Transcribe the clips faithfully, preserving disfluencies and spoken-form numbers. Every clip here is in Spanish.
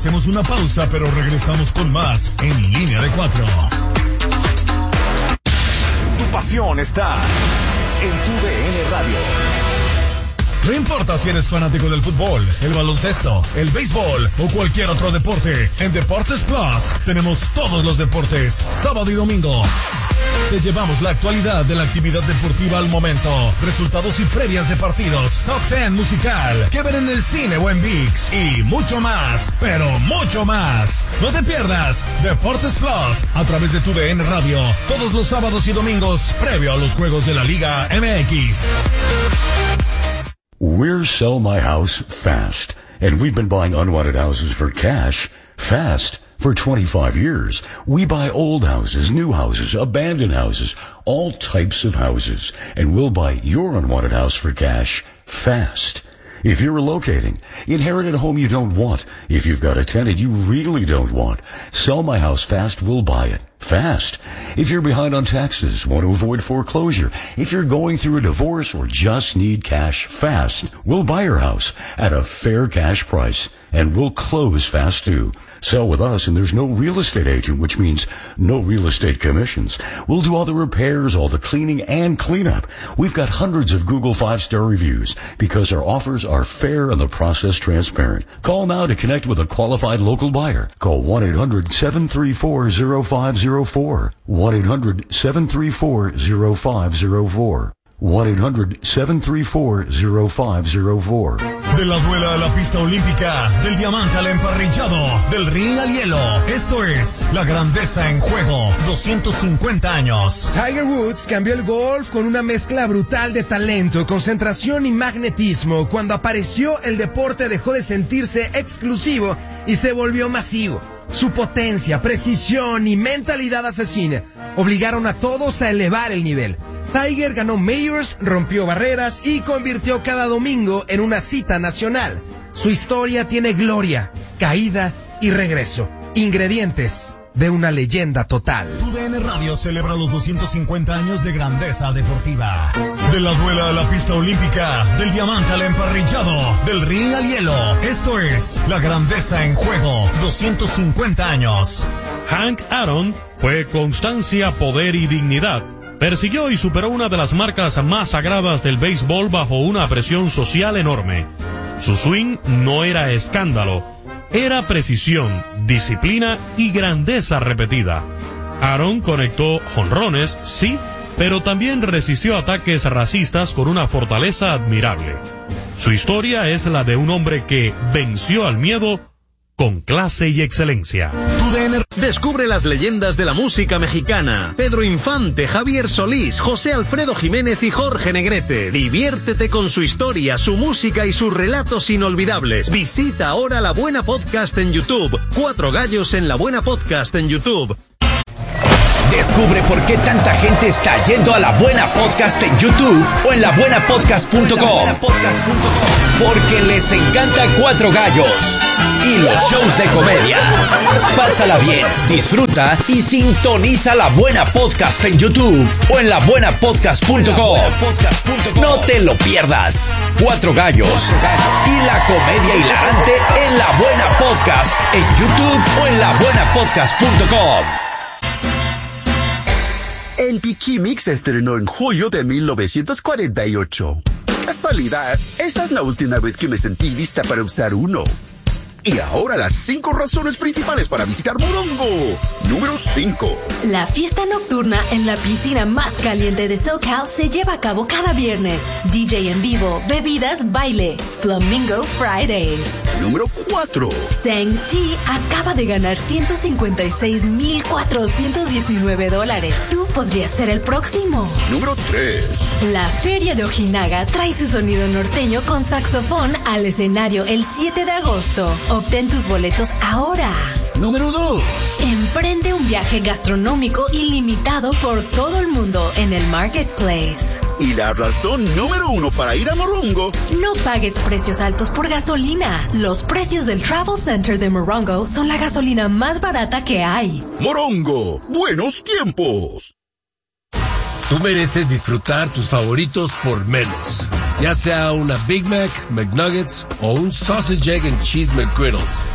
Hacemos una pausa, pero regresamos con más en Línea de Cuatro. Tu pasión está en tu D N Radio. No importa si eres fanático del fútbol, el baloncesto, el béisbol o cualquier otro deporte, en Deportes Plus tenemos todos los deportes, sábado y domingo. Te llevamos la actualidad de la actividad deportiva al momento, resultados y previas de partidos, top ten musical, que ver en el cine o en ViX y mucho más, pero mucho más. No te pierdas Deportes Plus a través de tu D N Radio, todos los sábados y domingos, previo a los juegos de la Liga M X. We're Sell My House Fast, and we've been buying unwanted houses for cash fast for twenty-five years. We buy old houses, new houses, abandoned houses, all types of houses, and we'll buy your unwanted house for cash fast. If you're relocating, inherit a home you don't want. If you've got a tenant you really don't want, Sell My House Fast will buy it fast. If you're behind on taxes, want to avoid foreclosure, if you're going through a divorce or just need cash fast, we'll buy your house at a fair cash price, and we'll close fast too. Sell with us and there's no real estate agent, which means no real estate commissions. We'll do all the repairs, all the cleaning and cleanup. We've got hundreds of Google five-star reviews because our offers are fair and the process transparent. Call now to connect with a qualified local buyer. Call one eight hundred seven three four zero five zero four. one eight hundred seven three four zero five zero four. one eight hundred seven three four zero five zero four. De la duela a la pista olímpica, del diamante al emparrillado, del ring al hielo. Esto es la grandeza en juego. doscientos cincuenta años. Tiger Woods cambió el golf con una mezcla brutal de talento, concentración y magnetismo. Cuando apareció, el deporte dejó de sentirse exclusivo y se volvió masivo. Su potencia, precisión y mentalidad asesina obligaron a todos a elevar el nivel. Tiger ganó Majors, rompió barreras y convirtió cada domingo en una cita nacional. Su historia tiene gloria, caída y regreso. Ingredientes de una leyenda total. Tu D N Radio celebra los doscientos cincuenta años de grandeza deportiva. De la duela a la pista olímpica, del diamante al emparrillado, del ring al hielo. Esto es la grandeza en juego. doscientos cincuenta años. Hank Aaron fue constancia, poder y dignidad. Persiguió y superó una de las marcas más sagradas del béisbol bajo una presión social enorme. Su swing no era escándalo, era precisión, disciplina y grandeza repetida. Aaron conectó jonrones, sí, pero también resistió ataques racistas con una fortaleza admirable. Su historia es la de un hombre que venció al miedo con clase y excelencia. Descubre las leyendas de la música mexicana. Pedro Infante, Javier Solís, José Alfredo Jiménez y Jorge Negrete. Diviértete con su historia, su música y sus relatos inolvidables. Visita ahora La Buena Podcast en YouTube. Cuatro gallos en La Buena Podcast en YouTube. Descubre por qué tanta gente está yendo a La Buena Podcast en YouTube o en la buena podcast punto com. Porque les encanta Cuatro Gallos y los shows de comedia. Pásala bien, disfruta y sintoniza La Buena Podcast en YouTube o en la buena podcast punto com. No te lo pierdas. Cuatro Gallos y la comedia hilarante en La Buena Podcast en YouTube o en la buena podcast punto com. El Piquimix se estrenó en julio de mil novecientos cuarenta y ocho. Casualidad, esta es la última vez que me sentí lista para usar uno. Y ahora las cinco razones principales para visitar Morongo. Número cinco. La fiesta nocturna en la piscina más caliente de SoCal se lleva a cabo cada viernes. D J en vivo, bebidas, baile. Flamingo Fridays. Número cuatro. Seng-T acaba de ganar ciento cincuenta y seis mil cuatrocientos diecinueve dólares. Tú podrías ser el próximo. Número tres. La Feria de Ojinaga trae su sonido norteño con saxofón al escenario el siete de agosto. Obtén tus boletos ahora. Número dos. Emprende un viaje gastronómico ilimitado por todo el mundo en el Marketplace. Y la razón número uno para ir a Morongo. No pagues precios altos por gasolina. Los precios del Travel Center de Morongo son la gasolina más barata que hay. Morongo, buenos tiempos. Tú mereces disfrutar tus favoritos por menos. Ya sea una Big Mac, McNuggets o un Sausage, Egg and Cheese McGriddles.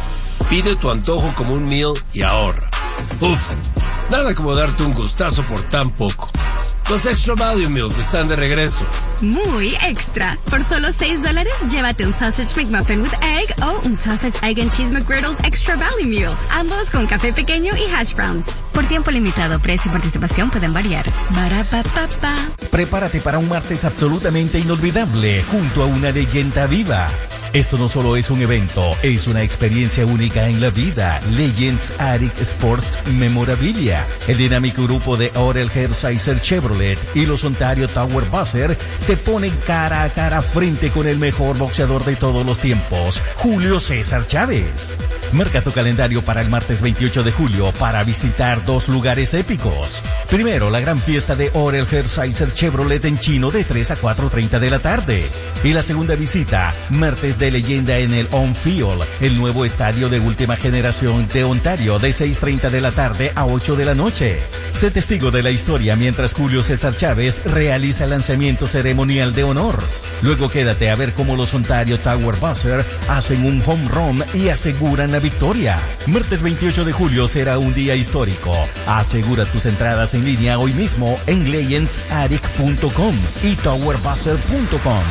Pide tu antojo como un meal y ahorra. Uf, nada como darte un gustazo por tan poco. Los Extra Value Meals están de regreso. Muy extra. Por solo seis dólares, llévate un Sausage McMuffin with Egg o un Sausage Egg and Cheese McGriddles Extra Value Meal. Ambos con café pequeño y hash browns. Por tiempo limitado, precio y participación pueden variar. Barapapapa. Prepárate para un martes absolutamente inolvidable junto a una leyenda viva. Esto no solo es un evento, es una experiencia única en la vida. Legends Attic Sport Memorabilia. El dinámico grupo de Orel Hershiser Chevrolet y los Ontario Tower Buzzer te ponen cara a cara frente con el mejor boxeador de todos los tiempos, Julio César Chávez. Marca tu calendario para el martes veintiocho de julio para visitar dos lugares épicos. Primero, la gran fiesta de Orel Hershiser Chevrolet en Chino de tres a cuatro treinta de la tarde. Y la segunda visita, martes de leyenda en el On Field, el nuevo estadio de última generación de Ontario, de seis treinta de la tarde a ocho de la noche. Sé testigo de la historia mientras Julio César Chávez realiza el lanzamiento ceremonial de honor. Luego quédate a ver cómo los Ontario Tower Buzzer hacen un home run y aseguran la victoria. Martes veintiocho de julio será un día histórico. Asegura tus entradas en línea hoy mismo en legends attic punto com y tower buzzer punto com.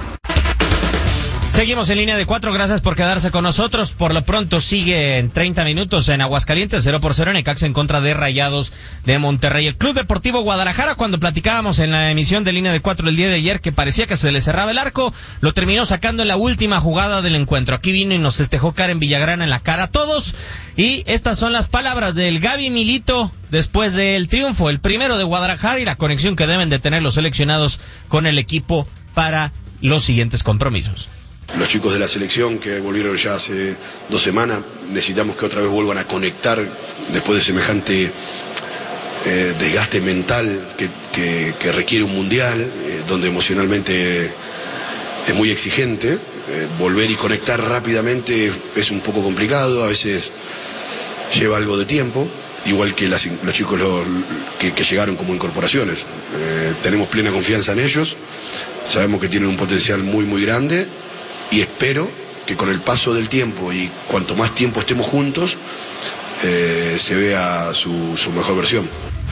Seguimos en línea de cuatro, gracias por quedarse con nosotros. Por lo pronto sigue en treinta minutos en Aguascalientes, cero por cero Necaxa en contra de Rayados de Monterrey. El Club Deportivo Guadalajara, cuando platicábamos en la emisión de línea de cuatro el día de ayer que parecía que se le cerraba el arco, lo terminó sacando en la última jugada del encuentro. Aquí vino y nos festejó Karen Villagrana en la cara a todos. Y estas son las palabras del Gaby Milito después del triunfo, el primero de Guadalajara, y la conexión que deben de tener los seleccionados con el equipo para los siguientes compromisos. Los chicos de la selección que volvieron ya hace dos semanas, necesitamos que otra vez vuelvan a conectar después de semejante eh, desgaste mental que, que, que requiere un mundial, eh, donde emocionalmente es muy exigente. Eh, volver y conectar rápidamente es un poco complicado, a veces lleva algo de tiempo, igual que las, los chicos lo, que, que llegaron como incorporaciones. Eh, tenemos plena confianza en ellos, sabemos que tienen un potencial muy muy grande. Y espero que con el paso del tiempo y cuanto más tiempo estemos juntos, eh, se vea su, su mejor versión.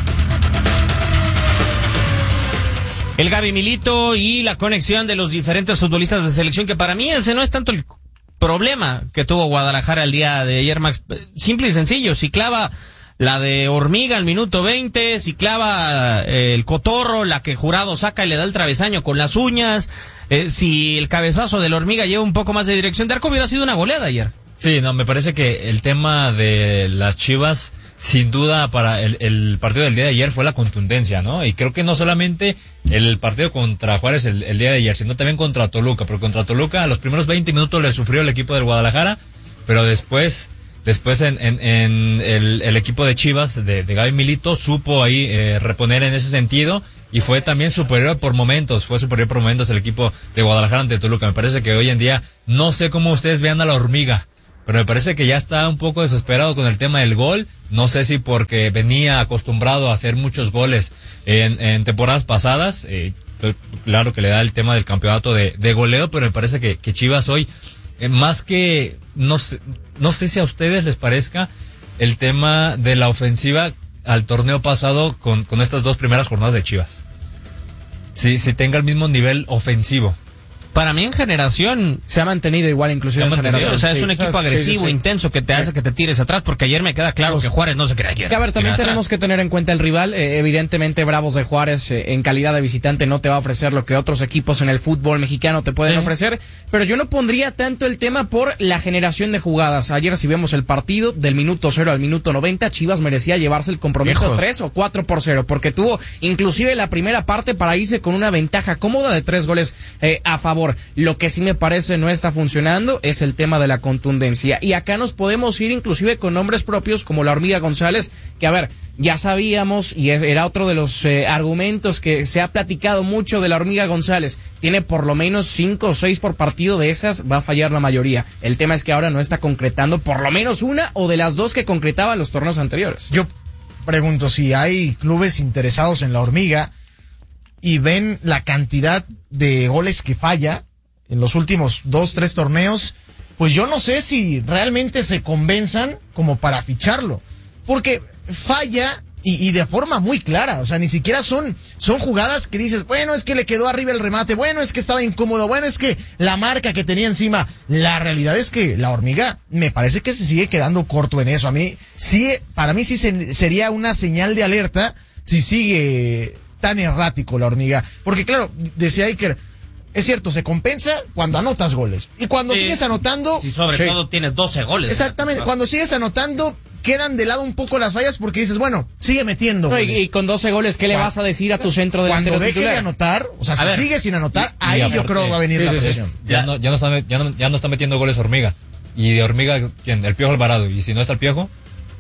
El Gaby Milito y la conexión de los diferentes futbolistas de selección, que para mí ese no es tanto el problema que tuvo Guadalajara el día de ayer, Max. Simple y sencillo, si clava la de Hormiga al minuto veinte, si clava eh, el Cotorro, la que Jurado saca y le da el travesaño con las uñas, eh, si el cabezazo de la Hormiga lleva un poco más de dirección de arco, hubiera sido una goleada ayer. Sí, no, me parece que el tema de las Chivas, sin duda, para el, el partido del día de ayer fue la contundencia, ¿no? Y creo que no solamente el partido contra Juárez el, el día de ayer, sino también contra Toluca, porque contra Toluca a los primeros veinte minutos le sufrió el equipo del Guadalajara, pero después... Después en, en, en el, el equipo de Chivas, de, de Gaby Milito, supo ahí eh, reponer en ese sentido y fue también superior por momentos, fue superior por momentos el equipo de Guadalajara ante Toluca. Me parece que hoy en día, no sé cómo ustedes vean a la Hormiga, pero me parece que ya está un poco desesperado con el tema del gol. No sé si porque venía acostumbrado a hacer muchos goles en, en temporadas pasadas, eh, claro que le da el tema del campeonato de, de goleo, pero me parece que, que Chivas hoy, eh, más que, no sé, no sé si a ustedes les parezca el tema de la ofensiva al torneo pasado con, con estas dos primeras jornadas de Chivas. Si, si tenga el mismo nivel ofensivo. Para mí en generación se ha mantenido igual, inclusive en generación. O sea, es sí, un equipo sí, agresivo, sí, sí. intenso, que te hace que te tires atrás, porque ayer me queda claro pues, que Juárez no se quería quiere. A ver, también tenemos atrás. que tener en cuenta el rival. Eh, evidentemente, Bravos de Juárez, eh, en calidad de visitante, no te va a ofrecer lo que otros equipos en el fútbol mexicano te pueden sí. ofrecer, pero yo no pondría tanto el tema por la generación de jugadas. Ayer, si vemos el partido, del minuto cero al minuto noventa, Chivas merecía llevarse el compromiso Hijos. tres o cuatro por cero, porque tuvo inclusive la primera parte para irse con una ventaja cómoda de tres goles eh, a favor. Lo que sí me parece no está funcionando es el tema de la contundencia, y acá nos podemos ir inclusive con nombres propios como la Hormiga González, que a ver, ya sabíamos, y era otro de los eh, argumentos que se ha platicado mucho de la Hormiga González, tiene por lo menos cinco o seis por partido, de esas va a fallar la mayoría. El tema es que ahora no está concretando por lo menos una o de las dos que concretaba en los torneos anteriores. Yo pregunto si hay clubes interesados en la Hormiga y ven la cantidad de goles que falla en los últimos dos, tres torneos, pues yo no sé si realmente se convenzan como para ficharlo. Porque falla y, y de forma muy clara. O sea, ni siquiera son, son jugadas que dices, bueno, es que le quedó arriba el remate, bueno, es que estaba incómodo, bueno, es que la marca que tenía encima. La realidad es que la Hormiga me parece que se sigue quedando corto en eso. A mí, sí, para mí sí se, sería una señal de alerta si sigue tan errático la Hormiga. Porque claro, decía Iker, es cierto, se compensa cuando anotas goles. Y cuando sí. sigues anotando... Y sobre sí. todo tienes doce goles. Exactamente, cuando sigues anotando... quedan de lado un poco las fallas porque dices, bueno, sigue metiendo. No, y, y con doce goles, ¿qué le vas a decir a tu centro delantero Cuando deje titular? de anotar, o sea, A si ver, sigue sin anotar, y, ahí y yo aparte, creo va a venir sí, la sí, presión. sí. Ya, no, ya, no está, ya, no, ya no está metiendo goles Hormiga. Y de Hormiga, ¿quién? El Piojo Alvarado. Y si no está el Piojo...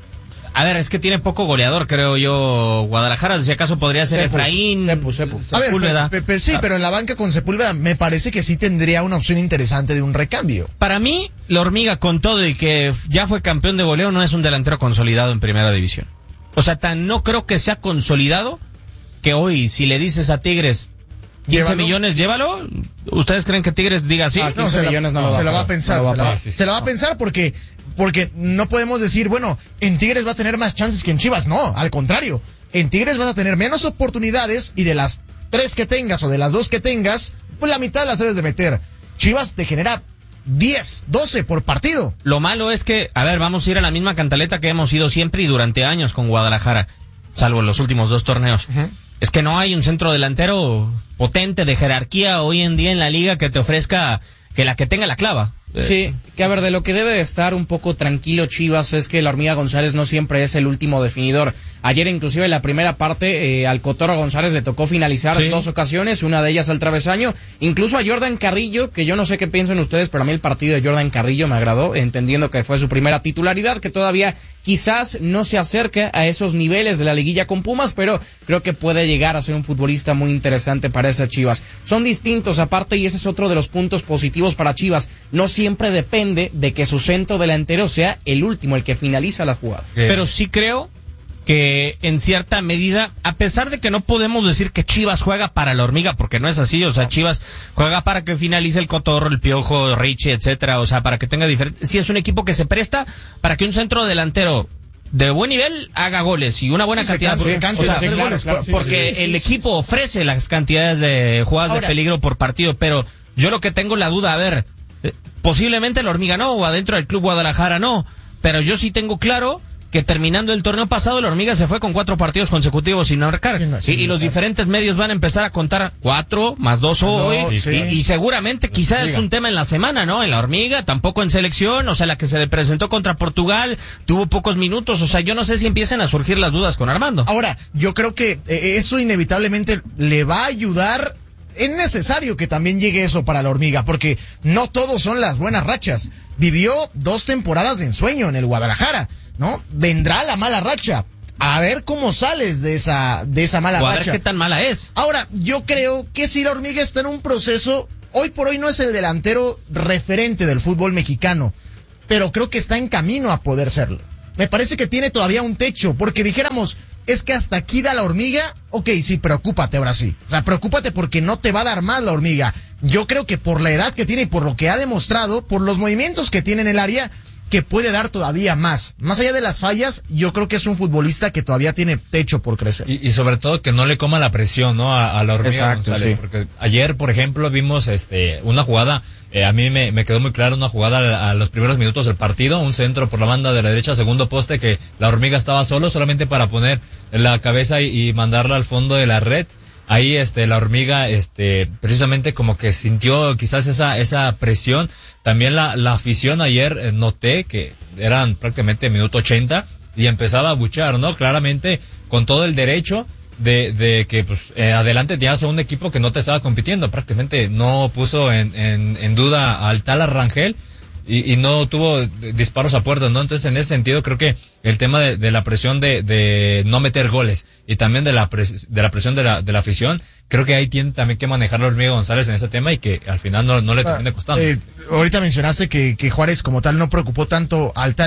A ver, es que tiene poco goleador, creo yo, Guadalajara. Si acaso podría ser Sepu, Efraín, Sepu, Sepu. A ver, Sepúlveda. pe, pe, pe, sí, pero en la banca con Sepúlveda me parece que sí tendría una opción interesante de un recambio. Para mí, la Hormiga, con todo y que ya fue campeón de goleo, no es un delantero consolidado en primera división. O sea, tan no creo que sea consolidado que hoy, si le dices a Tigres quince ¿Llévalo? millones, llévalo. ¿Ustedes creen que Tigres diga sí? Ah, no, se millones la, no, no se la va a pensar, se la va, se la va a pensar porque... Porque no podemos decir, bueno, en Tigres va a tener más chances que en Chivas. No, al contrario. En Tigres vas a tener menos oportunidades y de las tres que tengas o de las dos que tengas, pues la mitad las debes de meter. Chivas te genera diez, doce por partido. Lo malo es que, a ver, vamos a ir a la misma cantaleta que hemos ido siempre y durante años con Guadalajara, salvo en los últimos dos torneos. Uh-huh. Es que no hay un centro delantero potente de jerarquía hoy en día en la liga que te ofrezca que la que tenga la clava. Sí, que a ver, de lo que debe de estar un poco tranquilo Chivas es que la Hormiga González no siempre es el último definidor. Ayer inclusive en la primera parte eh, al Cotorro González le tocó finalizar sí. dos ocasiones, una de ellas al travesaño, incluso a Jordan Carrillo, que yo no sé qué piensan ustedes, pero a mí el partido de Jordan Carrillo me agradó, entendiendo que fue su primera titularidad, que todavía quizás no se acerque a esos niveles de la liguilla con Pumas, pero creo que puede llegar a ser un futbolista muy interesante para esas Chivas. Son distintos aparte y ese es otro de los puntos positivos para Chivas. No siempre depende de que su centro delantero sea el último, el que finaliza la jugada. Pero sí creo que en cierta medida, a pesar de que no podemos decir que Chivas juega para la Hormiga, porque no es así, o sea, Chivas juega para que finalice el Cotorro, el Piojo, Richie, etcétera, o sea, para que tenga diferente, sí es un equipo que se presta para que un centro delantero de buen nivel haga goles y una buena sí, cantidad se canse, o sea, se canse, claro, goles, claro, porque sí, sí, sí, el sí, equipo ofrece las cantidades de jugadas Ahora, de peligro por partido, pero yo lo que tengo la duda, a ver, eh, posiblemente la Hormiga no, o adentro del Club Guadalajara no, pero yo sí tengo claro que terminando el torneo pasado la Hormiga se fue con cuatro partidos consecutivos sin marcar. Sí, y los diferentes medios van a empezar a contar cuatro más dos hoy. Sí. Y, y seguramente quizás es un tema en la semana, ¿no? En la Hormiga, tampoco en selección, o sea, la que se le presentó contra Portugal, tuvo pocos minutos, o sea, yo no sé si empiezan a surgir las dudas con Armando. Ahora, yo creo que eh, eso inevitablemente le va a ayudar. Es necesario que también llegue eso para la Hormiga, porque no todos son las buenas rachas. Vivió dos temporadas de ensueño en el Guadalajara, ¿no? Vendrá la mala racha. A ver cómo sales de esa, de esa mala o a racha. ver qué tan mala es. Ahora, yo creo que si la Hormiga está en un proceso, hoy por hoy no es el delantero referente del fútbol mexicano, pero creo que está en camino a poder serlo. Me parece que tiene todavía un techo, porque dijéramos, es que hasta aquí da la Hormiga, ok, sí, preocúpate ahora sí. O sea, preocúpate porque no te va a dar más la Hormiga. Yo creo que por la edad que tiene y por lo que ha demostrado, por los movimientos que tiene en el área, que puede dar todavía más. Más allá de las fallas, yo creo que es un futbolista que todavía tiene techo por crecer. Y, y sobre todo que no le coma la presión, ¿no? A, a la Hormiga Exacto, González, sí. Porque ayer, por ejemplo, vimos este una jugada, eh, a mí me, me quedó muy claro una jugada a, a los primeros minutos del partido, un centro por la banda de la derecha, segundo poste, que la Hormiga estaba solo solamente para poner la cabeza y, y mandarla al fondo de la red. Ahí este la Hormiga este precisamente como que sintió quizás esa esa presión. También la la afición ayer eh, noté que eran prácticamente minuto ochenta y empezaba a buchar, ¿no? Claramente con todo el derecho de de que pues eh, adelante tenías a un equipo que no te estaba compitiendo, prácticamente no puso en en, en duda al Tala Rangel. Y, y no tuvo disparos a puerta, ¿no? Entonces, en ese sentido, creo que el tema de, de la presión de, de no meter goles y también de la, pres, de la presión de la, de la afición, creo que ahí tiene también que manejar la Hormiga González en ese tema y que al final no, no le termine costando. Eh, ahorita mencionaste que, que Juárez como tal no preocupó tanto al Tala.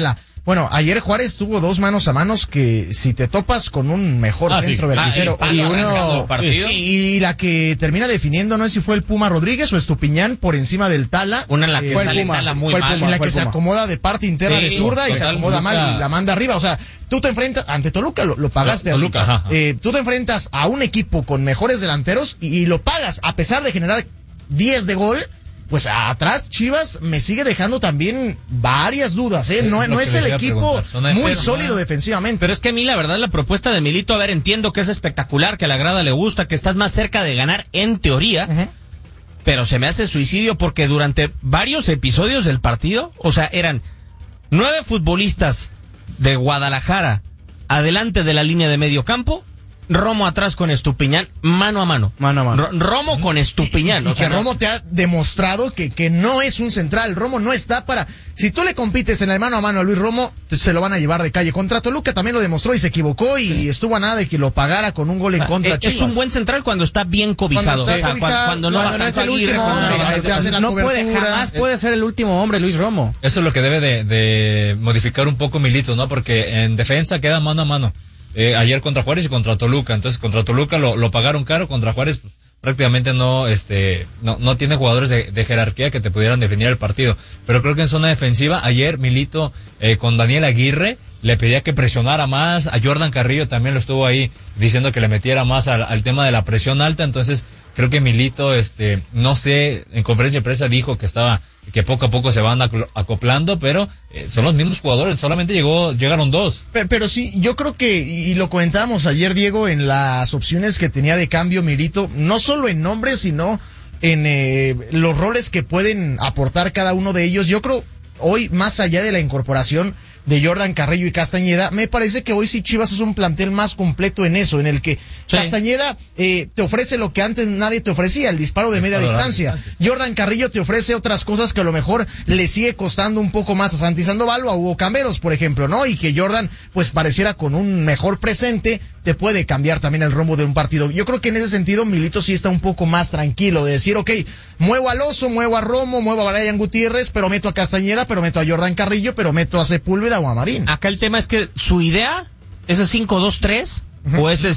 Bueno, ayer Juárez tuvo dos manos a manos que si te topas con un mejor Ah, centro sí. vertigero Ah, y, el palo uno, arrancando el partido. y, y la que termina definiendo, no sé si fue el Puma Rodríguez o Estupiñán por encima del Tala. Una en la que fue el sale Puma, Tala muy fue el mal. Puma, en la Fue que el se Puma. acomoda de parte interna Sí, de zurda y se total, acomoda nunca- mal y la manda arriba. O sea, tú te enfrentas, ante Toluca lo, lo pagaste así. Toluca, ajá. Eh, tú te enfrentas a un equipo con mejores delanteros y, y lo pagas a pesar de generar diez de gol. Pues atrás Chivas me sigue dejando también varias dudas, ¿eh? No, Es lo no que es les el iba a equipo preguntar. Zona muy enferma. sólido defensivamente. Pero es que a mí la verdad la propuesta de Milito, a ver, entiendo que es espectacular, que a la grada le gusta, que estás más cerca de ganar en teoría, Ujú. pero se me hace suicidio porque durante varios episodios del partido, o sea, eran nueve futbolistas de Guadalajara adelante de la línea de medio campo, Romo atrás con Estupiñán, mano a mano. Mano a mano. Ro- Romo con Estupiñán. Y, y o sea, que Romo te ha demostrado que, que no es un central. Romo no está para... Si tú le compites en el mano a mano a Luis Romo, te- se lo van a llevar de calle. Contra Toluca también lo demostró y se equivocó y estuvo a nada de que lo pagara con un gol en contra eh, Chivas. es un buen central cuando está bien cobijado. Cuando está O sea, cobijado, cuando, cuando no cuando va no es tanto el Aguirre, último cuando no hombre. va cuando te hace la No puede, cobertura. jamás puede ser el último hombre, Luis Romo. Eso es lo que debe de, de modificar un poco Milito, ¿no? Porque en defensa queda mano a mano. Eh, ayer contra Juárez y contra Toluca. Entonces, contra Toluca lo, lo pagaron caro, contra Juárez pues, prácticamente no, este, no, no tiene jugadores de, de jerarquía que te pudieran definir el partido. Pero creo que en zona defensiva, ayer Milito, eh, con Daniel Aguirre, le pedía que presionara más. A Jordan Carrillo también lo estuvo ahí diciendo que le metiera más al, al tema de la presión alta. Entonces, creo que Milito, este, no sé, en conferencia de prensa dijo que estaba, que poco a poco se van aclo- acoplando, pero eh, son los mismos jugadores, solamente llegó, llegaron dos. Pero, pero sí, yo creo que, y lo comentábamos ayer, Diego, en las opciones que tenía de cambio Milito, no solo en nombres, sino en eh, los roles que pueden aportar cada uno de ellos. Yo creo, hoy, más allá de la incorporación de Jordan Carrillo y Castañeda, me parece que hoy sí Chivas es un plantel más completo en eso, en el que Sí. Castañeda eh, te ofrece lo que antes nadie te ofrecía, el disparo de media Disparo a distancia. distancia. Jordan Carrillo te ofrece otras cosas que a lo mejor le sigue costando un poco más a Santi Sandoval o a Hugo Camberos, por ejemplo, ¿no? Y que Jordan, pues pareciera con un mejor presente, te puede cambiar también el rumbo de un partido. Yo creo que en ese sentido Milito sí está un poco más tranquilo de decir, ok, muevo al Oso, muevo a Romo, muevo a Brian Gutiérrez, pero meto a Castañeda, pero meto a Jordan Carrillo, pero meto a Sepúlveda o a Marín. Acá el tema es que su idea, ese cinco dos tres o ese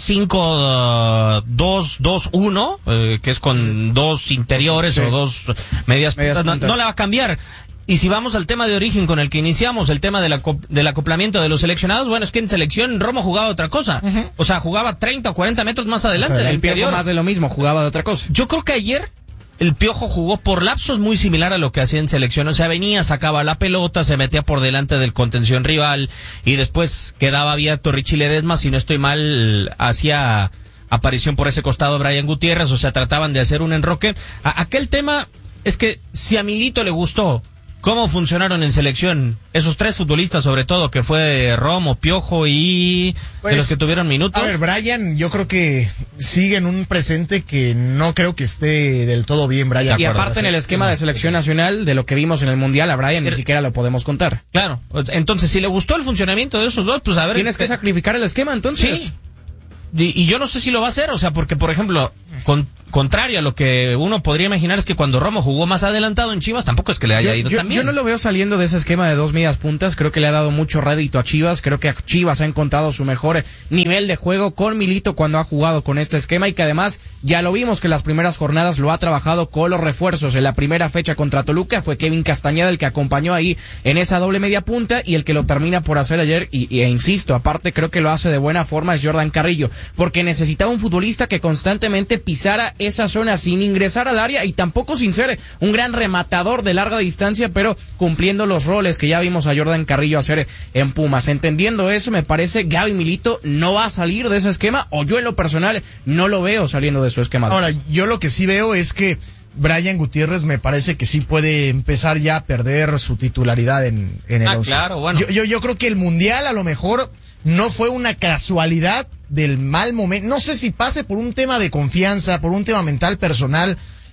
cinco dos dos uno, eh, que es con dos interiores Sí. o dos medias, Medias puntas, no, puntas. no la va a cambiar. Y si vamos al tema de origen con el que iniciamos, el tema del, aco- del acoplamiento de los seleccionados, bueno, es que en selección Romo jugaba otra cosa. O sea, jugaba treinta o cuarenta metros más adelante del El Piojo interior. más de lo mismo, jugaba de otra cosa. Yo creo que ayer el Piojo jugó por lapsos muy similar a lo que hacía en selección. O sea, venía, sacaba la pelota, se metía por delante del contención rival y después quedaba abierto Richie Ledesma, si no estoy mal, hacía aparición por ese costado Brian Gutiérrez, o sea, trataban de hacer un enroque. A- aquel tema es que si a Milito le gustó cómo funcionaron en selección esos tres futbolistas, sobre todo, que fue Romo, Piojo y Pues, de los que tuvieron minutos. A ver, Brian, yo creo que sigue en un presente que no creo que esté del todo bien, Brian. Y aparte en el esquema de selección nacional, de lo que vimos en el Mundial, a Brian ni siquiera lo podemos contar. Claro, entonces si le gustó el funcionamiento de esos dos, pues a ver. Tienes que sacrificar el esquema entonces. Sí. Y, y yo no sé si lo va a hacer, o sea, porque por ejemplo, con, contrario a lo que uno podría imaginar es que cuando Romo jugó más adelantado en Chivas, tampoco es que le haya Yo, ido yo- tan bien. yo no lo veo saliendo de ese esquema de dos medias puntas. Creo que le ha dado mucho rédito a Chivas. Creo que Chivas ha encontrado su mejor nivel de juego con Milito cuando ha jugado con este esquema y que además ya lo vimos que las primeras jornadas lo ha trabajado con los refuerzos. En la primera fecha contra Toluca fue Kevin Castañeda el que acompañó ahí en esa doble media punta y el que lo termina por hacer ayer. Y, y- e insisto, aparte creo que lo hace de buena forma es Jordan Carrillo, porque necesitaba un futbolista que constantemente pisara esa zona sin ingresar al área y tampoco sin ser un gran rematador de larga distancia, pero cumpliendo los roles que ya vimos a Jordan Carrillo hacer en Pumas. Entendiendo eso, me parece Gaby Milito no va a salir de ese esquema, o yo en lo personal no lo veo saliendo de su esquema. Ahora, yo lo que sí veo es que Brian Gutiérrez me parece que sí puede empezar ya a perder su titularidad en, en el Ah, once. claro, bueno. Yo, yo, yo creo que el Mundial a lo mejor no fue una casualidad del mal momento. No sé si pase por un tema de confianza, por un tema mental personal,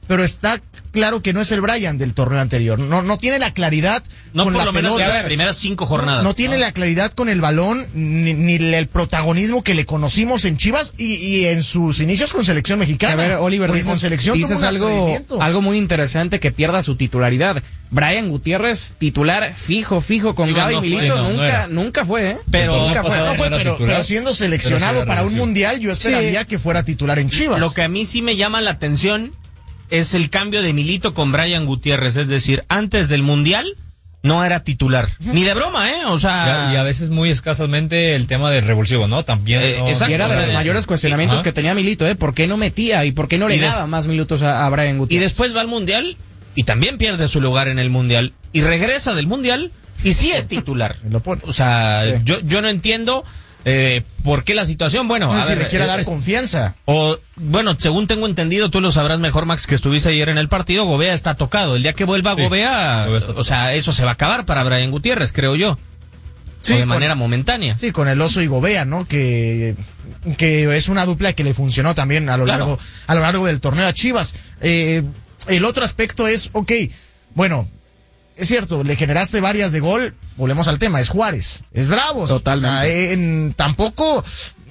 pero está claro que no es el Brian del torneo anterior. No, no tiene la claridad no con por la lo menos pelota. las primeras cinco jornadas. No, no tiene no. la claridad con el balón, ni, ni el protagonismo que le conocimos en Chivas y, y en sus inicios con selección mexicana. A ver, Oliver, Porque dices, con selección dices tuvo un algo, atrevimiento. algo muy interesante, que pierda su titularidad. Brian Gutiérrez, titular fijo, fijo con Digo, Gaby no fue, Milito, no, no nunca, era. nunca fue, ¿eh? Pero, nunca fue. No fue, era pero, titular, pero siendo seleccionado pero sí para un revelación. mundial, yo esperaría Sí. que fuera titular en Chivas. Lo que a mí sí me llama la atención es el cambio de Milito con Brian Gutiérrez. Es decir, antes del mundial no era titular. Ni de broma, ¿eh? O sea... Y a, y a veces muy escasamente el tema del revulsivo, ¿no? También. Eh, no, exacto. Y era de los no, mayores cuestionamientos Ajá. que tenía Milito, ¿eh? ¿Por qué no metía y por qué no le Y des- daba más minutos a, a Brian Y Gutiérrez? después va al mundial y también pierde su lugar en el mundial. Y regresa del mundial y sí es titular. Lo pone. O sea, Sí. yo, yo no entiendo eh, por qué la situación. Bueno, No, a si ver, le quiere eh, dar es- confianza. O, bueno, según tengo entendido, tú lo sabrás mejor, Max, que estuviste ayer en el partido, Gobea está tocado. El día que vuelva Sí, Gobea, Gobea está o sea, eso se va a acabar para Brian Gutiérrez, creo yo. Sí, o de con- manera momentánea. Sí, con el Oso y Gobea, ¿no? Que, que es una dupla que le funcionó también a lo Claro. largo, a lo largo del torneo a Chivas. Eh, el otro aspecto es, ok, bueno, es cierto, le generaste varias de gol, volvemos al tema, es Juárez, es Bravos. Totalmente. O sea, en- tampoco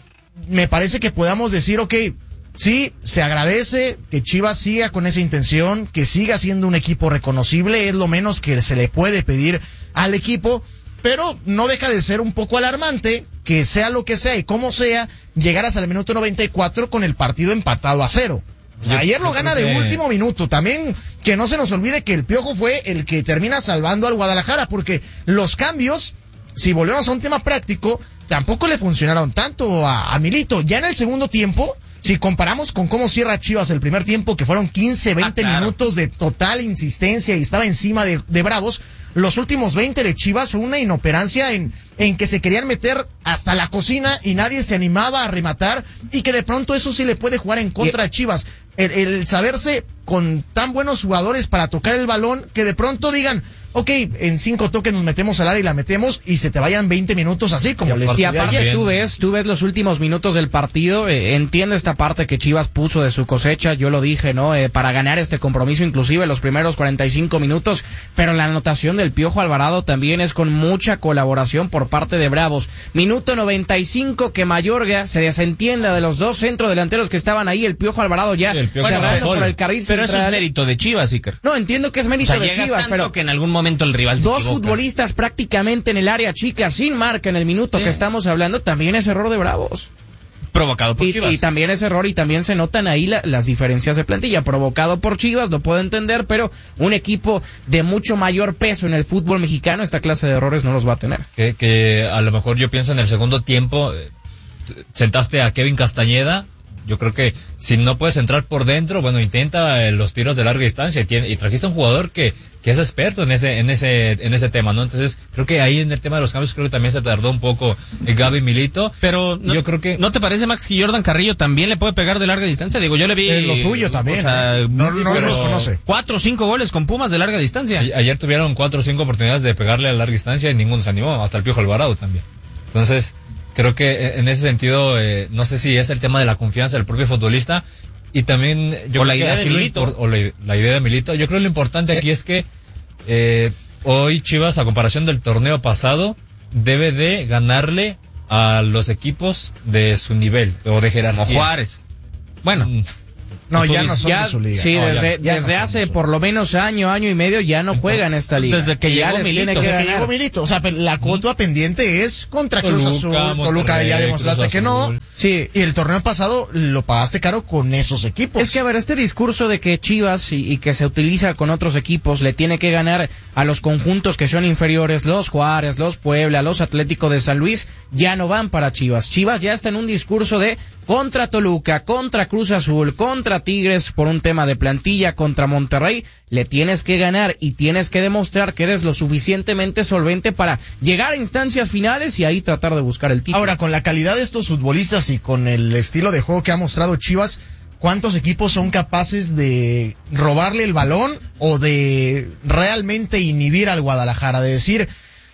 me parece que podamos decir, ok, sí, se agradece que Chivas siga con esa intención, que siga siendo un equipo reconocible, es lo menos que se le puede pedir al equipo, pero no deja de ser un poco alarmante que sea lo que sea y como sea, llegaras al minuto noventa y cuatro con el partido empatado a cero. Yo- Ayer lo yo gana creo de que- último minuto. También que no se nos olvide que el Piojo fue el que termina salvando al Guadalajara, porque los cambios, si volvemos a un tema práctico, tampoco le funcionaron tanto a, a Milito. Ya en el segundo tiempo, si comparamos con cómo cierra Chivas el primer tiempo, que fueron quince, veinte Ah, claro. minutos de total insistencia y estaba encima de, de Bravos, los últimos veinte de Chivas fue una inoperancia en, en que se querían meter hasta la cocina y nadie se animaba a rematar, y que de pronto eso sí le puede jugar en contra a Chivas. El, el saberse con tan buenos jugadores para tocar el balón, que de pronto digan, ok, en cinco toques nos metemos al área y la metemos, y se te vayan veinte minutos así, como les Y sucedió aparte ayer. tú ves, tú ves los últimos minutos del partido, eh, entiende esta parte que Chivas puso de su cosecha, yo lo dije, ¿no? Eh, para ganar este compromiso, inclusive los primeros cuarenta y cinco minutos, pero la anotación del Piojo Alvarado también es con mucha colaboración por parte de Bravos. Minuto noventa y cinco que Mayorga se desentienda de los dos centrodelanteros que estaban ahí, el Piojo Alvarado ya Sí, el Piojo cerrando Alvarado por solo. el carril Pero eso es central. mérito de Chivas, Iker. No, entiendo que es O mérito sea, de llegas Chivas, tanto pero que en algún momento el rival se dos equivoca. futbolistas prácticamente en el área chica, sin marca en el minuto Sí. que estamos hablando, también es error de Bravos. Provocado por Y, Chivas. y también es error, y también se notan ahí la- las diferencias de plantilla, provocado por Chivas, lo puedo entender, pero un equipo de mucho mayor peso en el fútbol mexicano, esta clase de errores no los va a tener. Que, que a lo mejor yo pienso en el segundo tiempo, eh, sentaste a Kevin Castañeda. Yo creo que si no puedes entrar por dentro, bueno, intenta eh, los tiros de larga distancia y, tiene, y trajiste a un jugador que, que es experto en ese, en ese, en ese tema, ¿no? Entonces, creo que ahí en el tema de los cambios creo que también se tardó un poco eh, Gaby Milito. Pero no, yo creo que ¿no te parece, Max, que Jordan Carrillo también le puede pegar de larga distancia? Digo, yo le vi... Es lo suyo también, o sea, ¿eh? No- no lo pero desconoce. Cuatro o cinco goles con Pumas de larga distancia. a- ayer tuvieron cuatro o cinco oportunidades de pegarle a larga distancia y ninguno se animó, hasta el Piojo Alvarado también. Entonces, creo que en ese sentido, eh, no sé si es el tema de la confianza del propio futbolista y también yo O creo la que idea de aquí lo Milito. impor- o la, la idea de Milito. Yo creo que lo importante aquí es que eh, hoy Chivas, a comparación del torneo pasado, debe de ganarle a los equipos de su nivel o de jerarquía. Como Juárez. Bueno. Mm. No, Tú ya dices, no son Ya, de su liga. sí, No, ya- desde, ya no desde son hace de su por lo menos año, año y medio ya no juega en esta liga. Desde que Y ya llegó les Milito, tiene que Desde que ganar. llegó Milito, o sea, pero la cuota pendiente es contra Cruz Toluca, Azul. Toluca Monterrey, ya demostraste Cruz que no. Azul. Sí. Y el torneo pasado lo pagaste caro con esos equipos. Es que, a ver, este discurso de que Chivas y, y que se utiliza con otros equipos le tiene que ganar a los conjuntos que son inferiores, los Juárez, los Puebla, los Atlético de San Luis, ya no van para Chivas. Chivas ya está en un discurso de contra Toluca, contra Cruz Azul, contra Tigres por un tema de plantilla, contra Monterrey, le tienes que ganar y tienes que demostrar que eres lo suficientemente solvente para llegar a instancias finales y ahí tratar de buscar el título. Ahora, con la calidad de estos futbolistas y con el estilo de juego que ha mostrado Chivas, ¿cuántos equipos son capaces de robarle el balón o de realmente inhibir al Guadalajara? De decir,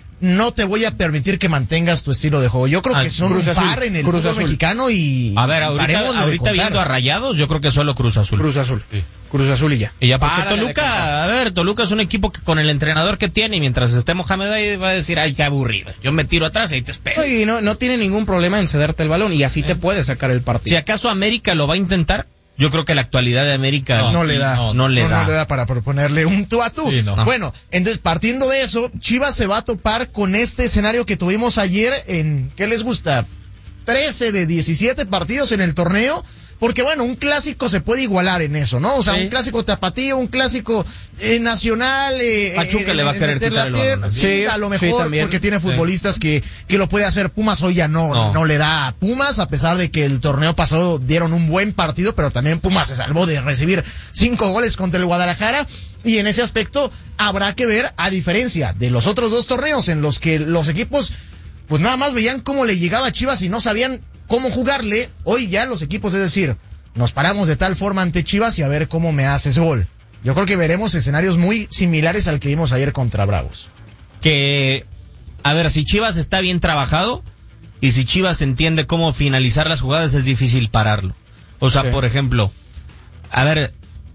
no te voy a permitir que mantengas tu estilo de juego. Yo creo Ah, que son Cruz un Azul, par en el Cruz fútbol Azul. mexicano y... A ver, ahorita, parémosle de ahorita contar. viendo a Rayados, yo creo que solo Cruz Azul. Cruz Azul. Sí. Cruz Azul y ya. Y ya porque Párale de Toluca, contar. a ver, Toluca es un equipo que con el entrenador que tiene y mientras esté Mohamed ahí va a decir, ay, qué aburrido. Yo me tiro atrás y ahí te espero. Sí, no, no tiene ningún problema en cederte el balón y así te puede sacar el partido. Si acaso América lo va a intentar, yo creo que la actualidad de América No, no le da. No, no le no, da. no le da para proponerle un tú a tú. Sí, no. Bueno, entonces partiendo de eso, Chivas se va a topar con este escenario que tuvimos ayer en, ¿qué les gusta? trece de diecisiete partidos en el torneo. Porque bueno, un clásico se puede igualar en eso, ¿no? O sea, Sí. un clásico tapatío, un clásico eh, nacional. Eh, Pachuca eh, le va a eh, querer meter quitar la el pierna. balón. Sí, Sí, a lo sí, mejor, también. porque tiene Sí. futbolistas que, que lo puede hacer. Pumas hoy ya no, No. no le da a Pumas, a pesar de que el torneo pasado dieron un buen partido, pero también Pumas se salvó de recibir cinco goles contra el Guadalajara. Y en ese aspecto habrá que ver, a diferencia de los otros dos torneos en los que los equipos pues nada más veían cómo le llegaba a Chivas y no sabían cómo jugarle, hoy ya los equipos, es decir, nos paramos de tal forma ante Chivas y a ver cómo me haces gol. Yo creo que veremos escenarios muy similares al que vimos ayer contra Bravos. Que, a ver, si Chivas está bien trabajado y si Chivas entiende cómo finalizar las jugadas, es difícil pararlo. O sea, Sí. por ejemplo, a ver,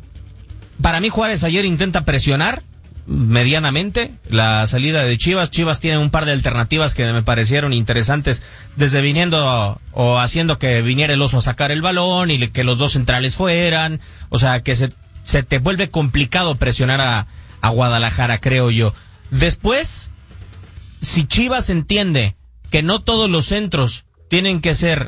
para mí Juárez ayer intenta presionar medianamente la salida de Chivas. Chivas tiene un par de alternativas que me parecieron interesantes, desde viniendo o haciendo que viniera el Oso a sacar el balón y que los dos centrales fueran. O sea, que se, se te vuelve complicado presionar a, a Guadalajara, creo yo. Después, si Chivas entiende que no todos los centros tienen que ser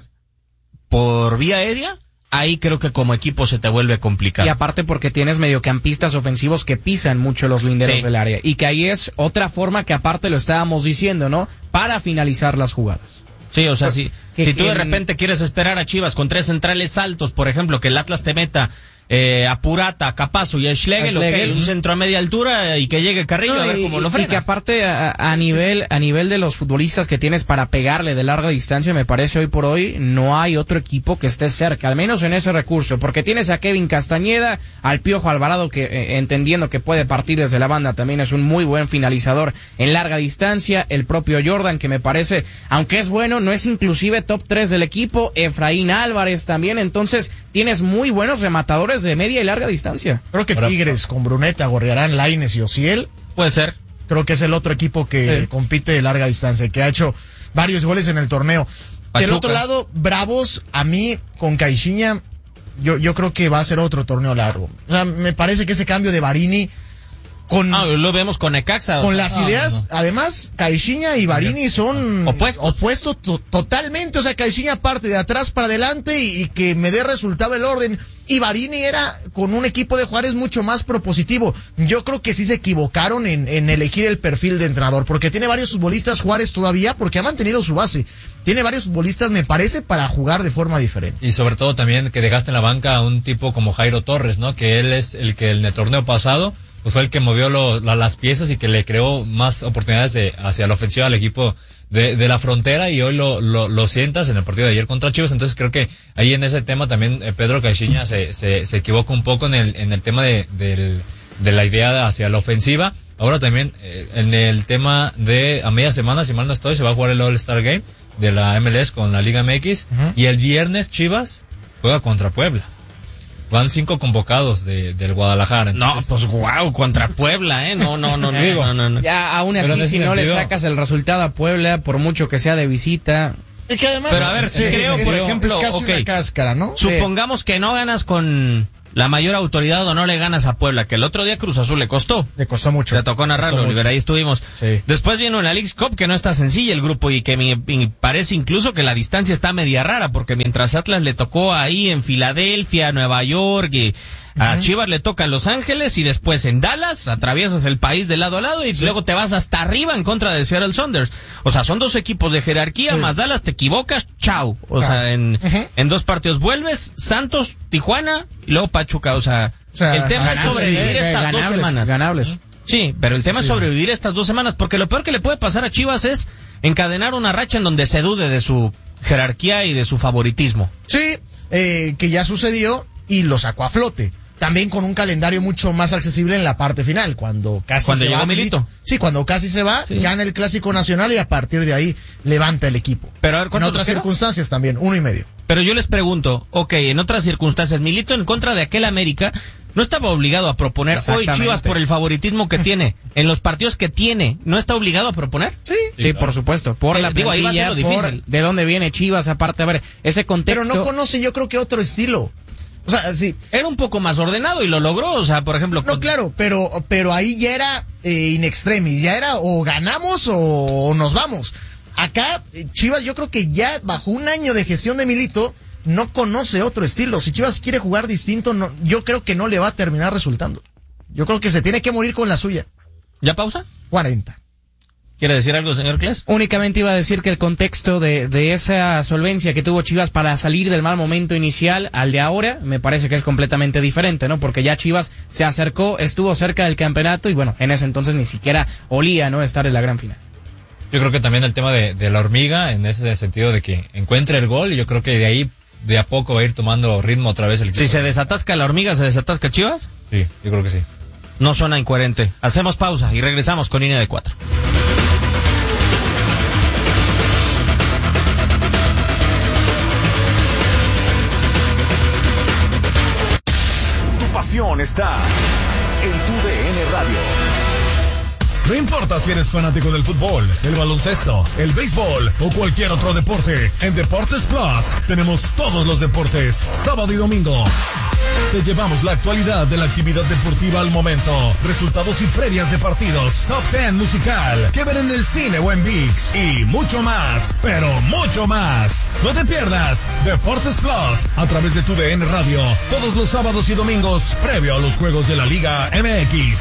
por vía aérea, ahí creo que como equipo se te vuelve complicado. Y aparte porque tienes mediocampistas ofensivos que pisan mucho los linderos Sí. del área. Y que ahí es otra forma que aparte lo estábamos diciendo, ¿no? Para finalizar las jugadas. Sí, o sea, si, que- si tú de que- repente quieres esperar a Chivas con tres centrales altos, por ejemplo, que el Atlas te meta eh, a Purata, a Capazo y a Schlegel, A Schlegel, ok, un ujú. centro a media altura y que llegue Carrillo No, a ver y- cómo lo y frenas. que aparte a, a nivel a nivel de los futbolistas que tienes para pegarle de larga distancia, me parece hoy por hoy no hay otro equipo que esté cerca, al menos en ese recurso, porque tienes a Kevin Castañeda, al Piojo Alvarado que eh, entendiendo que puede partir desde la banda también es un muy buen finalizador en larga distancia, el propio Jordan que me parece, aunque es bueno, no es inclusive top tres del equipo, Efraín Álvarez también, entonces tienes muy buenos rematadores de media y larga distancia. Creo que Tigres con Bruneta, Gorriarán, Lainez y Ociel. Puede ser. Creo que es el otro equipo que Sí. compite de larga distancia, que ha hecho varios goles en el torneo. Del Pachuca. otro lado, Bravos, a mí, con Caixinha, yo, yo creo que va a ser otro torneo largo. O sea, me parece que ese cambio de Barini con, Ah, lo vemos con Necaxa. con o sea, las no, ideas, no. además, Caixinha y Barini son Opuestos. opuestos to- totalmente. O sea, Caixinha parte de atrás para adelante y, y que me dé resultado el orden. Y Barini era con un equipo de Juárez mucho más propositivo. Yo creo que sí se equivocaron en, en elegir el perfil de entrenador, porque tiene varios futbolistas Juárez todavía, porque ha mantenido su base. Tiene varios futbolistas, me parece, para jugar de forma diferente. Y sobre todo también que dejaste en la banca a un tipo como Jairo Torres, ¿no? Que él es el que en el torneo pasado pues fue el que movió lo- la- las piezas y que le creó más oportunidades de, hacia la ofensiva al equipo de, de la frontera, y hoy lo, lo, lo sientas en el partido de ayer contra Chivas. Entonces creo que ahí en ese tema también eh, Pedro Caixinha se, se, se equivoca un poco en el, en el tema de, del, de la idea hacia la ofensiva. Ahora también eh, en el tema de a media semana, si mal no estoy, se va a jugar el All-Star Game de la M L S con la Liga M X, Ujú. y el viernes Chivas juega contra Puebla. Van cinco convocados de, del Guadalajara. No, entonces- pues wow, contra Puebla, ¿eh? No, no, no, no, Digo, no, no, no. Ya, aún Pero así, en si ese no le sentido- sacas el resultado a Puebla, por mucho que sea de visita. Y que además, Pero a ver, creo, por ejemplo, es casi ok. una cáscara, ¿no? Supongamos que no ganas con la mayor autoridad o no le ganas a Puebla, que el otro día Cruz Azul le costó. Le costó mucho. Te tocó narrarlo, Costó Oliver, mucho. ahí estuvimos. Sí. Después vino la Leagues Cup, que no está sencilla el grupo y que me, me parece incluso que la distancia está media rara, porque mientras Atlas le tocó ahí en Filadelfia, Nueva York, y a Chivas le toca en Los Ángeles y después en Dallas, atraviesas el país de lado a lado y luego te vas hasta arriba en contra de Seattle Sounders. O sea, son dos equipos de jerarquía, más Dallas, te equivocas, chao. O Chao. sea, en, Ujú. en dos partidos vuelves, Santos, Tijuana y luego Pachuca. O sea, O sea, el tema es ganables, sobrevivir Sí, estas dos ganables, semanas. Ganables. Sí, pero el tema es sobrevivir estas dos semanas, porque lo peor que le puede pasar a Chivas es encadenar una racha en donde se dude de su jerarquía y de su favoritismo. Sí, eh, que ya sucedió y lo sacó a flote. También con un calendario mucho más accesible en la parte final, cuando casi Cuando se llegó va. Milito. Sí, cuando casi se va, Sí. gana el Clásico Nacional y a partir de ahí levanta el equipo. Pero a ver, En ¿cuánto otras nos queda? circunstancias también, uno y medio. Pero yo les pregunto, ok, en otras circunstancias, Milito en contra de aquel América, no estaba obligado a proponer. Hoy Chivas, por el favoritismo que tiene, en los partidos que tiene, ¿no está obligado a proponer? Sí, sí, sí, por supuesto. Por eh, la digo, ahí va a ser lo difícil. De dónde viene Chivas, aparte, a ver, ese contexto. Pero no conoce, yo creo que otro estilo. O sea, sí. Era un poco más ordenado y lo logró, o sea, por ejemplo. No, con... claro, pero, pero ahí ya era eh, in extremis, ya era o ganamos o, o nos vamos. Acá, Chivas, yo creo que ya bajo un año de gestión de Milito, no conoce otro estilo. Si Chivas quiere jugar distinto, no, yo creo que no le va a terminar resultando. Yo creo que se tiene que morir con la suya. ¿Ya pausa? cuarenta. ¿Quiere decir algo, señor Kles? Únicamente iba a decir que el contexto de, de esa solvencia que tuvo Chivas para salir del mal momento inicial al de ahora, me parece que es completamente diferente, ¿no? Porque ya Chivas se acercó, estuvo cerca del campeonato y bueno, en ese entonces ni siquiera olía, ¿no?, estar en la gran final. Yo creo que también el tema de, de la hormiga, en ese sentido de que encuentre el gol, y yo creo que de ahí de a poco va a ir tomando ritmo otra vez el equipo. Si se desatasca la hormiga, ¿se desatasca Chivas? Sí, yo creo que sí. No suena incoherente. Hacemos pausa y regresamos con línea de cuatro. Está en tu D N Radio. No importa si eres fanático del fútbol, el baloncesto, el béisbol o cualquier otro deporte, en Deportes Plus tenemos todos los deportes, sábado y domingo. Te llevamos la actualidad de la actividad deportiva al momento, resultados y previas de partidos, top diez musical, que ver en el cine o en ViX y mucho más, pero mucho más. No te pierdas Deportes Plus a través de tu D N Radio, todos los sábados y domingos previo a los juegos de la Liga M X.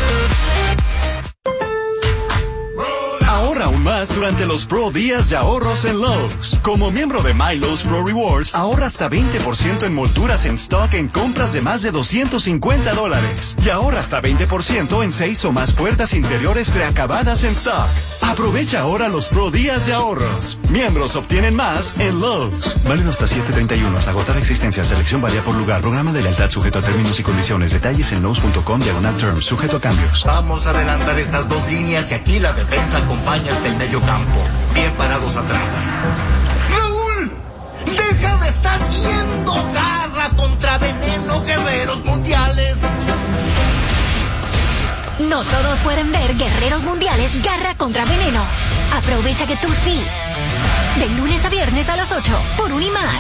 Ahorra aún más durante los Pro Días de ahorros en Lowe's. Como miembro de My Lowe's Pro Rewards, ahorra hasta veinte por ciento en molduras en stock en compras de más de doscientos cincuenta dólares. Y ahorra hasta veinte por ciento en seis o más puertas interiores preacabadas en stock. Aprovecha ahora los Pro Días de ahorros. Miembros obtienen más en Lowe's. Válido hasta siete treinta y uno, hasta agotar existencia. Selección varía por lugar. Programa de lealtad sujeto a términos y condiciones. Detalles en Lowe's punto com diagonal terms. Sujeto a cambios. Vamos a adelantar estas dos líneas y aquí la defensa acompaña hasta el medio campo. Bien parados atrás. ¡Raúl! ¡Deja de estar viendo! ¡Garra contra veneno, guerreros mundiales! No todos pueden ver Guerreros Mundiales Garra contra Veneno. Aprovecha que tú sí. De lunes a viernes a las ocho, por Unimás.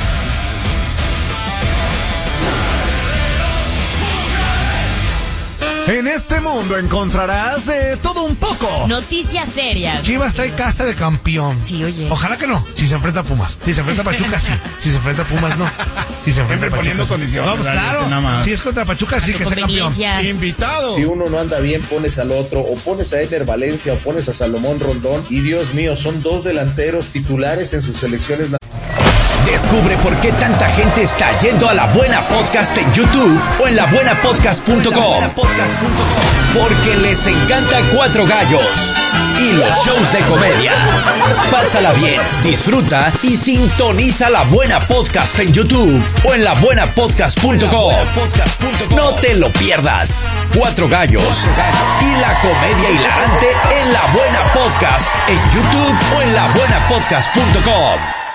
En este mundo encontrarás de todo un poco. Noticias serias. Chivas trae casa de campeón. Sí, oye. Ojalá que no. Si se enfrenta a Pumas. Si se enfrenta a Pachuca, sí. Si se enfrenta a Pumas, no. Si se enfrenta a Pachuca, poniendo sí. condiciones. Vamos, claro. Nada más. Si es contra Pachuca, sí, que sea campeón. Invitado. Si uno no anda bien, pones al otro. O pones a Eder Valencia o pones a Salomón Rondón. Y Dios mío, son dos delanteros titulares en sus selecciones. Descubre por qué tanta gente está yendo a La Buena Podcast en YouTube o en la buena podcast punto com. Porque les encanta Cuatro Gallos y los shows de comedia. Pásala bien, disfruta y sintoniza La Buena Podcast en YouTube o en la buena podcast punto com. No te lo pierdas. Cuatro Gallos y la comedia hilarante en La Buena Podcast en YouTube o en la buena podcast punto com.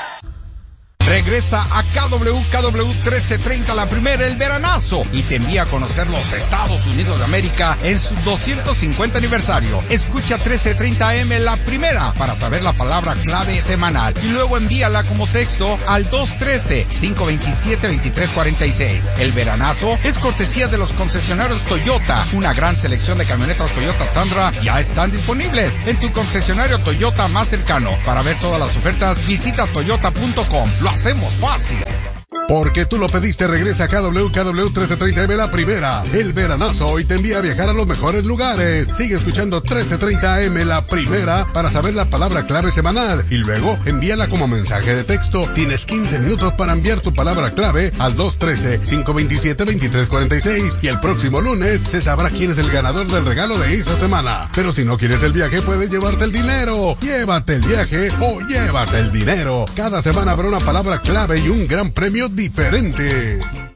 Regresa a K W K W trece treinta, la primera, el veranazo, y te envía a conocer los Estados Unidos de América en su doscientos cincuenta aniversario. Escucha trece treinta A M la primera para saber la palabra clave semanal y luego envíala como texto al dos uno tres, cinco dos siete, dos tres cuatro seis. El veranazo es cortesía de los concesionarios Toyota. Una gran selección de camionetas Toyota Tundra ya están disponibles en tu concesionario Toyota más cercano. Para ver todas las ofertas, visita toyota punto com. Lo hacemos fácil. Porque tú lo pediste, regresa a K W K W trece treinta M la primera, el veranazo, y te envía a viajar a los mejores lugares. Sigue escuchando trece treinta A M la primera para saber la palabra clave semanal y luego envíala como mensaje de texto. Tienes quince minutos para enviar tu palabra clave al dos uno tres, cinco dos siete, dos tres cuatro seis y el próximo lunes se sabrá quién es el ganador del regalo de esta semana. Pero si no quieres el viaje, puedes llevarte el dinero. Llévate el viaje o llévate el dinero. Cada semana habrá una palabra clave y un gran premio diferente.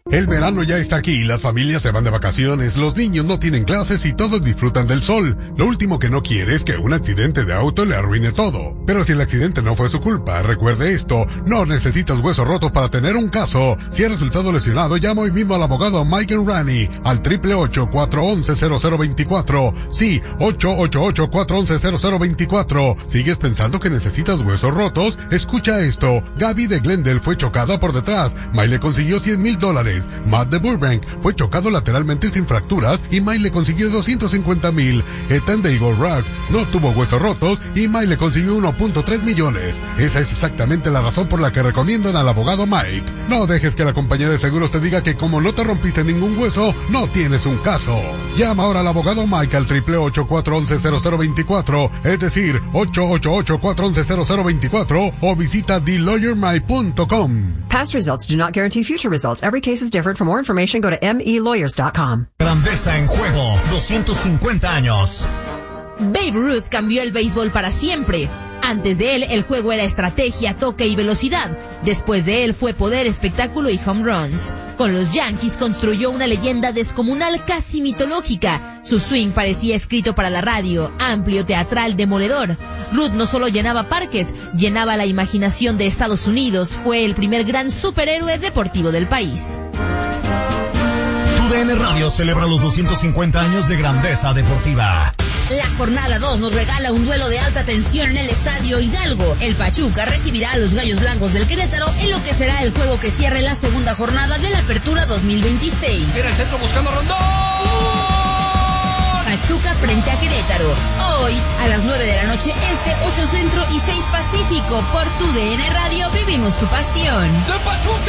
El verano ya está aquí, las familias se van de vacaciones, los niños no tienen clases y todos disfrutan del sol. Lo último que no quiere es que un accidente de auto le arruine todo. Pero si el accidente no fue su culpa, recuerde esto, no necesitas huesos rotos para tener un caso. Si ha resultado lesionado, llama hoy mismo al abogado Mike Enrani al triple ocho, cuatro once, cero cero veinticuatro. Sí, ocho ocho ocho, cuatro once, cero cero veinticuatro. ¿Sigues pensando que necesitas huesos rotos? Escucha esto, Gaby de Glendale fue chocada por detrás, Mike le consiguió cien mil dólares. Matt de Burbank fue chocado lateralmente sin fracturas y Mike le consiguió doscientos cincuenta mil. Ethan de Eagle Rock no tuvo huesos rotos y Mike le consiguió uno punto tres millones. Esa es exactamente la razón por la que recomiendan al abogado Mike. No dejes que la compañía de seguros te diga que como no te rompiste ningún hueso, no tienes un caso. Llama ahora al abogado Mike al triple ocho, cuatro once, cero cero veinticuatro, es decir, ocho ocho ocho, cuatro once, cero cero veinticuatro o visita the lawyer mike punto com. Past results do not guarantee future results. Every case is different. For more information, go to m e lawyers dot com. Grandeza en juego, doscientos cincuenta años. Babe Ruth cambió el béisbol para siempre. Antes de él, el juego era estrategia, toque y velocidad. Después de él fue poder, espectáculo y home runs. Con los Yankees construyó una leyenda descomunal, casi mitológica. Su swing parecía escrito para la radio, amplio, teatral, demoledor. Ruth no solo llenaba parques, llenaba la imaginación de Estados Unidos. Fue el primer gran superhéroe deportivo del país. Tu D N Radio celebra los doscientos cincuenta años de grandeza deportiva. La jornada dos nos regala un duelo de alta tensión en el Estadio Hidalgo. El Pachuca recibirá a los Gallos Blancos del Querétaro en lo que será el juego que cierre la segunda jornada de la Apertura dos mil veintiséis. Mira el centro buscando Rondón. Pachuca frente a Querétaro. Hoy, a las nueve de la noche este, ocho Centro y seis Pacífico. Por tu D N Radio vivimos tu pasión. ¡De Pachuca!